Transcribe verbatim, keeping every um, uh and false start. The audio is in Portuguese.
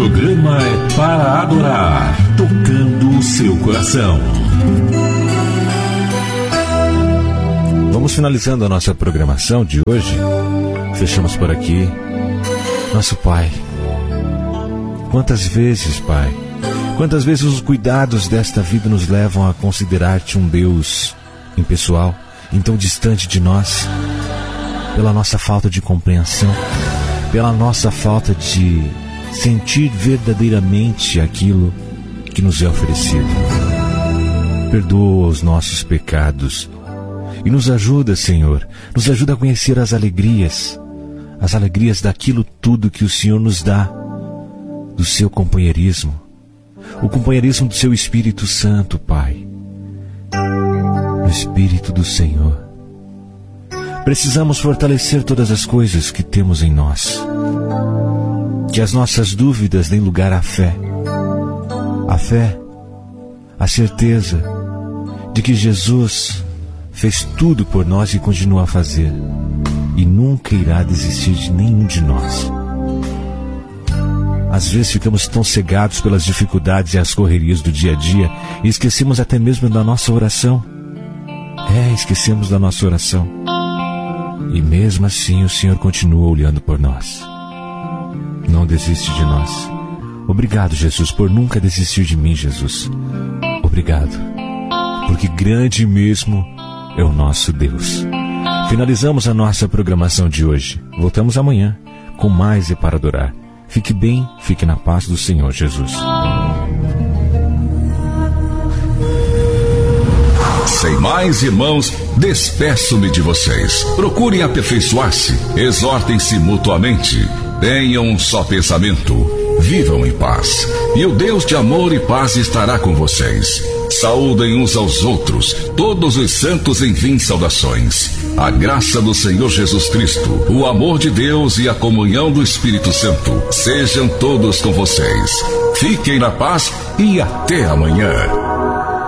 programa é para adorar, tocando o seu coração. Vamos finalizando a nossa programação de hoje. Fechamos por aqui. Nosso Pai, quantas vezes, Pai, quantas vezes os cuidados desta vida nos levam a considerar-te um Deus impessoal, então distante de nós, pela nossa falta de compreensão, pela nossa falta de sentir verdadeiramente aquilo que nos é oferecido. Perdoa os nossos pecados e nos ajuda, Senhor, nos ajuda a conhecer as alegrias, as alegrias daquilo tudo que o Senhor nos dá, do seu companheirismo, o companheirismo do seu Espírito Santo, Pai, o Espírito do Senhor. Precisamos fortalecer todas as coisas que temos em nós. Que as nossas dúvidas deem lugar à fé. A fé, a certeza de que Jesus fez tudo por nós e continua a fazer. E nunca irá desistir de nenhum de nós. Às vezes ficamos tão cegados pelas dificuldades e as correrias do dia a dia e esquecemos até mesmo da nossa oração. É, esquecemos da nossa oração. E mesmo assim o Senhor continua olhando por nós. Não desiste de nós. Obrigado, Jesus, por nunca desistir de mim, Jesus. Obrigado, porque grande mesmo é o nosso Deus. Finalizamos a nossa programação de hoje. Voltamos amanhã com mais E Para Adorar. Fique bem, fique na paz do Senhor Jesus. Sem mais, irmãos, despeço-me de vocês. Procurem aperfeiçoar-se, exortem-se mutuamente, tenham um só pensamento, vivam em paz, e o Deus de amor e paz estará com vocês. Saúdem uns aos outros, todos os santos enviem saudações. A graça do Senhor Jesus Cristo, o amor de Deus e a comunhão do Espírito Santo sejam todos com vocês. Fiquem na paz e até amanhã.